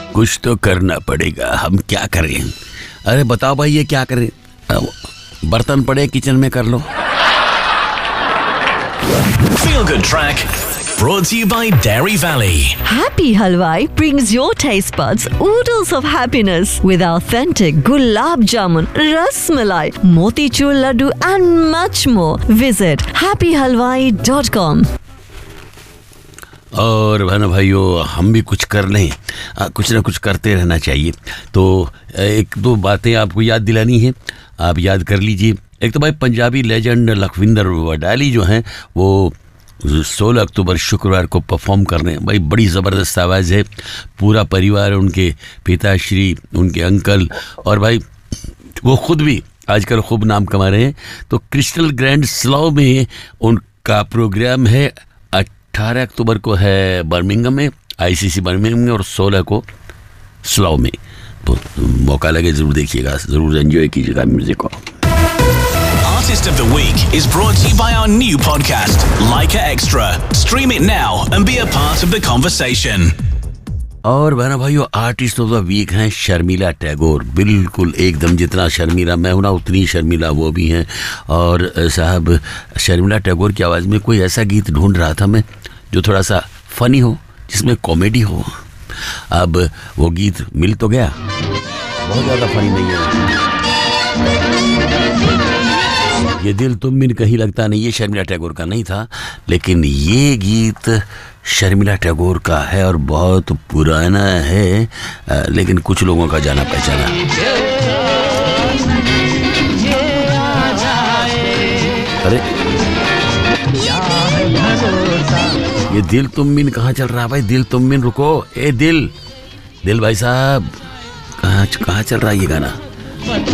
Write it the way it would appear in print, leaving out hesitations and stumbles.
कुछ तो करना पड़ेगा, हम क्या करें? अरे बताओ भाई, ये क्या करें? बर्तन पड़े किचन में, कर लो। Feel Good Track brought to you by Dairy Valley. Happy Halwai brings your taste buds oodles of happiness with authentic gulab jamun, ras malai, motichur laddu and much more. Visit happyhalwai.com. और बहनों भाइयों, हम भी कुछ कर लें, कुछ ना कुछ करते रहना चाहिए। तो एक दो बातें आपको याद दिलानी है, आप याद कर लीजिए। एक तो भाई पंजाबी लेजेंड लखविंदर वडाली जो हैं वो 16 अक्टूबर शुक्रवार को परफॉर्म कर रहे हैं। भाई बड़ी ज़बरदस्त आवाज़ है, पूरा परिवार, उनके पिताश्री, उनके अंकल, और भाई वो ख़ुद भी आजकल खूब नाम कमा रहे हैं। तो क्रिस्टल ग्रैंड स्लॉ में उनका प्रोग्राम है। 18 अक्टूबर को है बर्मिंघम में, ICC बर्मिंघम में, और 16 को स्लॉ में। तो मौका लगे ज़रूर देखिएगा, ज़रूर एंजॉय कीजिएगा म्यूज़िक को। Artist of the Week is brought to you by our new podcast, Leica Extra. Stream it now and be a part of the conversation. और बहना भाइयों, आर्टिस्ट ऑफ द वीक हैं शर्मिला टैगोर। बिल्कुल एकदम जितना शर्मिला मैं हूँ ना, उतनी शर्मिला वो भी हैं। और साहब, शर्मिला टैगोर की आवाज़ में कोई ऐसा गीत ढूंढ रहा था मैं जो थोड़ा सा फ़नी हो, जिसमें कॉमेडी हो। अब वो गीत मिल तो गया, बहुत ज़्यादा फनी नहीं है। ये दिल तुम बिन कहीं लगता नहीं, ये शर्मिला टैगोर का नहीं था, लेकिन ये गीत शर्मिला टैगोर का है और बहुत पुराना है, लेकिन कुछ लोगों का जाना पहचाना। अरे ये दिल तुम बिन कहाँ चल रहा है भाई? दिल तुम बिन, रुको, ए दिल भाई साहब, कहाँ चल रहा है ये गाना?